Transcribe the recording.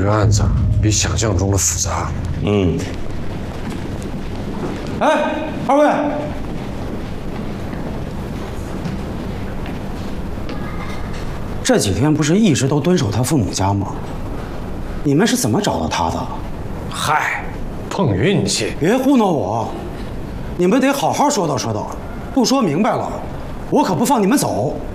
个案子比想象中的复杂。 哎，二位，这几天不是一直都蹲守他父母家吗？你们是怎么找到他的？ 嗨，碰运气。 别糊弄我，你们得好好说道说道，不说明白了，我可不放你们走。